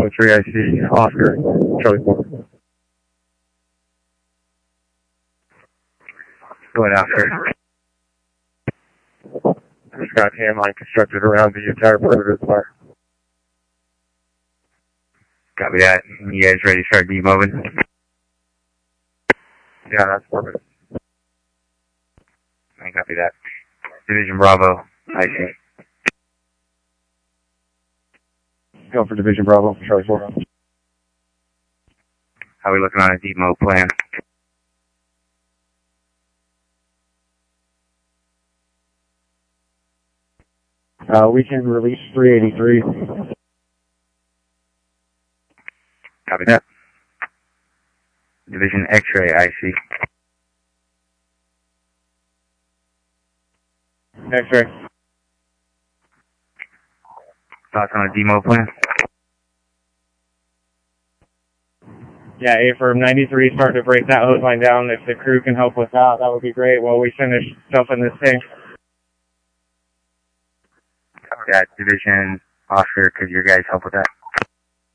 3 IC, Oscar, Charlie 4. Go ahead, Oscar. Just got hand line constructed around the entire perimeter of the fire. Copy that. You guys ready to start demobbing? Yeah, that's perfect. I copy that. Division Bravo, IC. Go for Division Bravo, Charlie 4. How are we looking on a demo plan? We can release 383. Copy that. Division X-ray, IC. X-ray. Thoughts on a demo plan? Yeah, A-firm 93, starting to break that hose line down. If the crew can help with that, that would be great while we finish stuffing this thing. Copy that. Division Oscar, could your guys help with that?